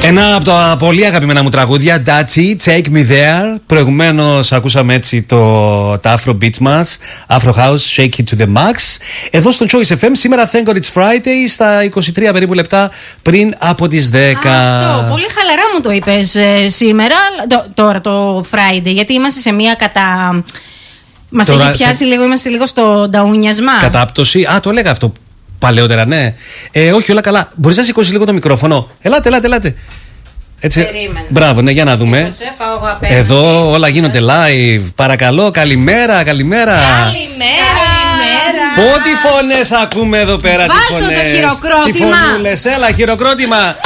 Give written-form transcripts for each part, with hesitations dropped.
Ένα από τα πολύ αγαπημένα μου τραγούδια, Dachi, Take Me There. Προηγουμένως ακούσαμε έτσι τα Afro Beats μας, Afro House, Shake It to the Max. Εδώ στο Choice FM, σήμερα Thank God It's Friday, στα 23 περίπου λεπτά πριν από τις 10. Αυτό, πολύ χαλαρά μου το είπες σήμερα, τώρα το Friday, γιατί είμαστε σε μια Μας έχει πιάσει λίγο, είμαστε λίγο στο νταούνιασμα. Κατάπτωση, το έλεγα αυτό παλαιότερα, ναι. Όχι, όλα καλά. Μπορείς να σηκώσεις λίγο το μικρόφωνο. Ελάτε. Έτσι. Περίμενε. Μπράβο, ναι, για να δούμε. Εδώ όλα γίνονται live. Παρακαλώ, καλημέρα. Πότι φωνές ακούμε εδώ πέρα. Βάλτε το χειροκρότημα. Τι φωνούλες, έλα, χειροκρότημα.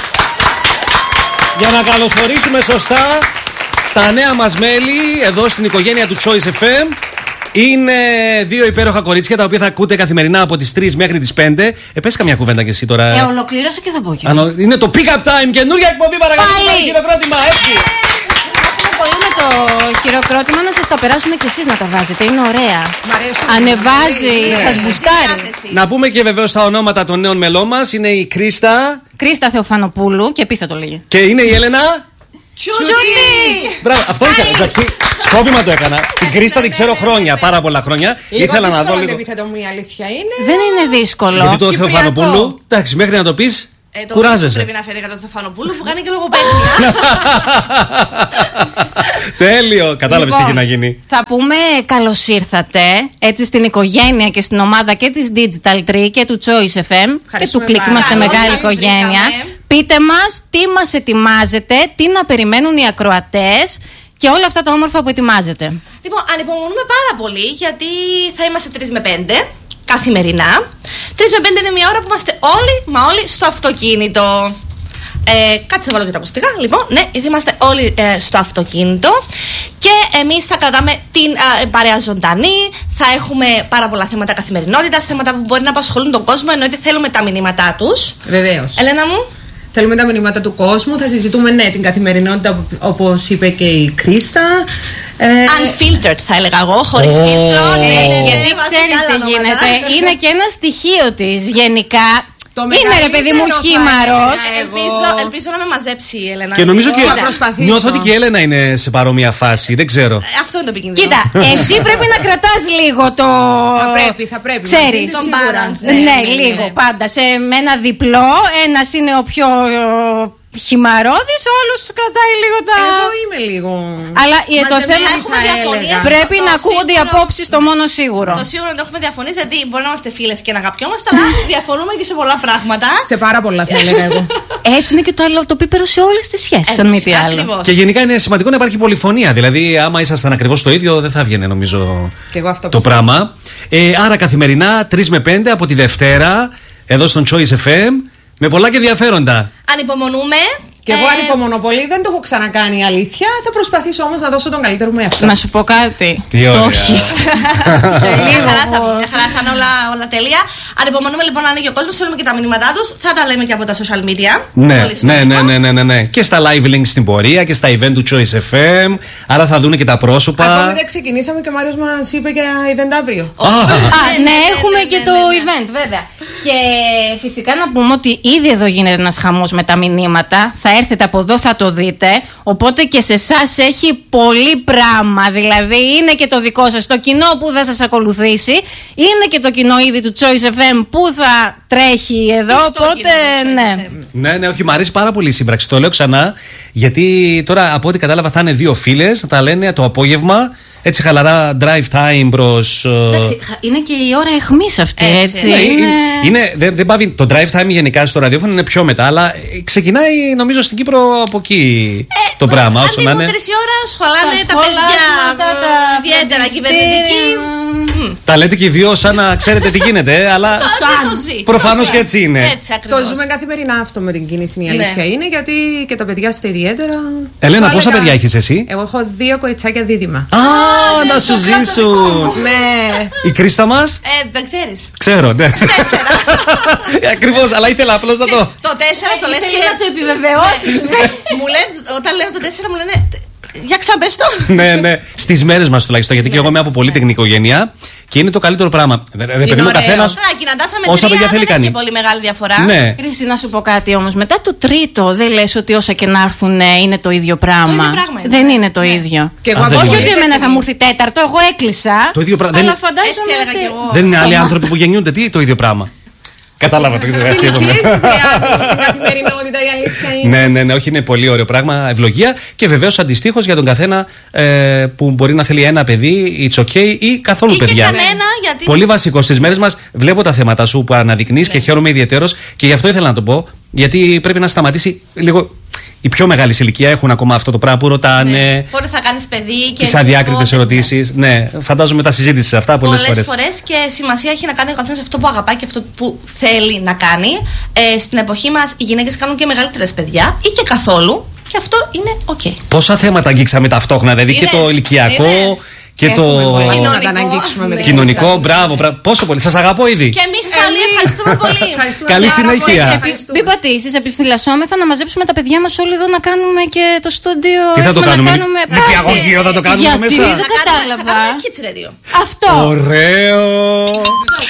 Για να καλωσορίσουμε σωστά τα νέα μας μέλη εδώ στην οικογένεια του Choice FM. Είναι δύο υπέροχα κορίτσια τα οποία θα ακούτε καθημερινά από τις 3 μέχρι τις 5. Πες καμιά κουβέντα και εσύ τώρα. Ολοκλήρωσα και θα πω και. Είναι το Pick Up Time, καινούργια εκπομπή, παρακαλώ. Χειροκρότημα, έτσι. Έχουμε πολύ με το χειροκρότημα να σας τα περάσουμε κι εσείς να τα βάζετε. Είναι ωραία. Μ' αρέσουν. Ανεβάζει, σας μπουστάρει. Να πούμε και βεβαίως τα ονόματα των νέων μελών μας. Είναι η Κρίστα Θεοφανοπούλου και επίθετο λέγε. Και είναι η Έλενα Τσούτι! Μπράβο, αυτό ήθελα. Εντάξει, σκόπιμα το έκανα. Την Κρίστα την ξέρω χρόνια, πάρα πολλά χρόνια. Ήθελα να δω λίγο. Η αλήθεια είναι. Δεν είναι δύσκολο. Γιατί το Θεοφανοπούλου, εντάξει, μέχρι να το πεις. Κουράζεσαι. Πρέπει να φέρει για τον Θεοφανοπούλου που κάνει και λογοπαίγνια. Τέλειο, κατάλαβες τι έχει να γίνει. Θα πούμε καλώς ήρθατε έτσι στην οικογένεια και στην ομάδα και της Digital Tree και του Choice FM και του Click. Είμαστε μεγάλη οικογένεια. Πείτε μας τι μας ετοιμάζετε, τι να περιμένουν οι ακροατές και όλα αυτά τα όμορφα που ετοιμάζετε. Λοιπόν, ανυπομονούμε πάρα πολύ γιατί θα είμαστε 3 με 5 καθημερινά. 3 με 5 είναι μια ώρα που είμαστε όλοι στο αυτοκίνητο. Κάτσε να βάλω και τα ακουστικά. Λοιπόν, ναι, είμαστε όλοι στο αυτοκίνητο. Και εμείς θα κρατάμε την παρέα ζωντανή. Θα έχουμε πάρα πολλά θέματα καθημερινότητας, θέματα που μπορεί να απασχολούν τον κόσμο, εννοείται θέλουμε τα μηνύματά τους. Βεβαίως. Έλενα μου. Θέλουμε τα μηνύματα του κόσμου. Θα συζητούμε, ναι, την καθημερινότητα, όπως είπε και η Κρίστα. Unfiltered θα έλεγα εγώ, χωρίς φίλτρο. Γιατί ξέρεις τι γίνεται. Είναι και ένα στοιχείο της γενικά. Είναι ρε παιδί μου χήμαρος. Ελπίζω να με μαζέψει η Έλενα. Και νομίζω και νιώθω ότι και η Έλενα είναι σε παρόμοια φάση. Δεν ξέρω. Αυτό είναι το επικίνδυνο. Κοίτα, εσύ πρέπει να κρατάς λίγο το. Θα πρέπει. Ξέρεις. Τον balance. Ναι, λίγο πάντα. Με ένα διπλό, ένας είναι ο πιο χυμαρώδης, ο άλλος κρατάει λίγο τα. Εγώ είμαι λίγο. Αλλά το θέμα πρέπει να ακούγονται οι σίγουρο... απόψεις το μόνο σίγουρο. Το σίγουρο το έχουμε διαφωνήσει, γιατί μπορεί να είμαστε φίλες και να αγαπιόμαστε, αλλά διαφωνούμε και σε πολλά πράγματα. Σε πάρα πολλά θα έλεγα εγώ. Έτσι είναι και το άλλο το πίπερο σε όλες τις σχέσεις, αν μη τι άλλο. Και γενικά είναι σημαντικό να υπάρχει πολυφωνία. Δηλαδή, άμα ήσασταν ακριβώς το ίδιο, δεν θα βγαίνει νομίζω το πράγμα. Άρα καθημερινά 3 με 5 από τη Δευτέρα, εδώ στον Choice FM, με πολλά και ενδιαφέροντα. Ανυπομονούμε. Και εγώ ανυπομονώ πολύ, δεν το έχω ξανακάνει η αλήθεια. Θα προσπαθήσω όμως να δώσω τον καλύτερο μου εαυτό. Να σου πω κάτι. Τι ωραία. Το έχεις. Μια χαρά θα είναι όλα τέλεια. Ανυπομονούμε λοιπόν να ανοίγει ο κόσμος, θέλουμε και τα μηνύματά τους. Θα τα λέμε και από τα social media. Ναι. Και στα live links στην πορεία και στα event του Choice FM. Άρα θα δουν και τα πρόσωπα. Ακόμη δεν ξεκινήσαμε και ο Μάριος μας είπε για event αύριο. Ναι, έχουμε και το event βέβαια. Και φυσικά να πούμε ότι ήδη εδώ γίνεται ένας χαμός με τα μηνύματα. Θα έρθετε από εδώ, θα το δείτε. Οπότε και σε εσάς έχει πολύ πράγμα. Δηλαδή είναι και το δικό σας, το κοινό που θα σας ακολουθήσει. Είναι και το κοινό ήδη του Choice FM που θα τρέχει εδώ. Οπότε ναι, όχι, μου αρέσει πάρα πολύ η σύμπραξη. Το λέω ξανά, γιατί τώρα από ό,τι κατάλαβα θα είναι δύο φίλες, θα τα λένε το απόγευμα. Έτσι χαλαρά drive time προς. Εντάξει, είναι και η ώρα εχμής αυτή, έτσι. Δεν πάβει. Το drive time γενικά στο ραδιόφωνο είναι πιο μετά, αλλά ξεκινάει νομίζω στην Κύπρο από εκεί το πράγμα. Όσο να είναι. 3 ώρα σχολάνε τα παιδιά. Ιδιαίτερα κυβερνητική. Τα λέτε και οι δύο σαν να ξέρετε τι γίνεται, αλλά. Προφανώς και έτσι είναι. Το ζούμε καθημερινά αυτό με την κίνηση, η αλήθεια είναι, γιατί και τα παιδιά είστε ιδιαίτερα. Ελένα, πόσα παιδιά έχεις εσύ? Εγώ έχω 2 κοριτσάκια δίδυμα. Να σου ζήσουν! Ναι. Η Κρίστα μας? Δεν ξέρεις. Ξέρω, ναι. 4. Ακριβώς, αλλά ήθελα απλώς να το. Το 4 το λες και να το επιβεβαιώσεις. Μου λένε, όταν λέω το 4 μου λένε. Για ξαναπες το. Ναι. Στις μέρες μας τουλάχιστον. Γιατί και εγώ είμαι από πολυτεχνική οικογένεια και είναι το καλύτερο πράγμα. Παιδί μου, ο καθένας. Όσα παιδιά θέλει κάνει. Δεν έχει πολύ μεγάλη διαφορά. Ναι. Ρίση, να σου πω κάτι όμως. Μετά το τρίτο, δεν λες ότι όσα και να έρθουν είναι το ίδιο πράγμα. Το ίδιο πράγμα είναι. Δεν είναι το ίδιο. Και εγώ Όχι ότι εμένα θα μου έρθει τέταρτο, εγώ έκλεισα. Το ίδιο πράγμα. Αλλά φαντάζομαι. Έτσι έλεγα κι εγώ. Δεν είναι άλλοι άνθρωποι που γεννιούνται το ίδιο πράγμα. Κατάλαβα το Συνεχίζεις reality στην καθημερινότητα, η αλήθεια είναι. Ναι, όχι, είναι πολύ ωραίο πράγμα. Ευλογία και βεβαίως αντιστοίχως για τον καθένα που μπορεί να θέλει ένα παιδί, it's okay ή καθόλου Ή και παιδιά. κανένα, γιατί. Πολύ βασικό στις μέρες μας. Βλέπω τα θέματα σου που αναδεικνύεις και χαίρομαι ιδιαίτερος και γι' αυτό ήθελα να το πω. Γιατί πρέπει να σταματήσει λίγο. Οι πιο μεγάλη ηλικία έχουν ακόμα αυτό το πράγμα που ρωτάνε. Πότε θα κάνεις παιδί και. Τις αδιάκριτες ερωτήσεις. Ναι, φαντάζομαι τα συζήτησες αυτά πολλές φορές. Και σημασία έχει να κάνει ο καθένας αυτό που αγαπάει και αυτό που θέλει να κάνει. Στην εποχή μας οι γυναίκες κάνουν και μεγαλύτερες παιδιά ή και καθόλου. Και αυτό είναι ok. Πόσα θέματα αγγίξαμε ταυτόχρονα, δηλαδή και το ηλικιακό. Και το κοινωνικό, μπράβο. Πόσο πολύ. Σας αγαπώ ήδη. Και εμείς πάλι ευχαριστούμε πολύ. Καλή συνέχεια. Μην πατήσεις, επιφυλασσόμεθα να μαζέψουμε τα παιδιά μας όλοι εδώ να κάνουμε και το στούντιο. Τι θα το κάνουμε, νηπιαγωγείο θα το κάνουμε γιατί μέσα. δεν κατάλαβα. Kids Radio. Αυτό. Ωραίο.